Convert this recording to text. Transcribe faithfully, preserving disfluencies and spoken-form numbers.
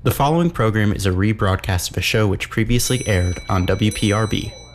The following program is a rebroadcast of a show which previously aired on W P R B.